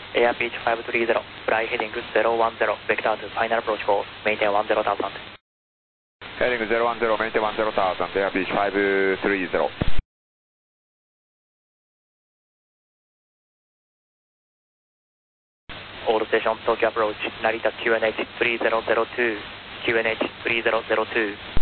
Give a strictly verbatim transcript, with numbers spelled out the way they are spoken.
Air Beach five three zero, fly heading zero one zero, vector to final approach for maintain one zero thousand. Heading zero one zero, maintain one zero thousand, Air Beach five three zero. All station Tokyo approach, Narita Q N H three zero zero two, Q N H three zero zero two.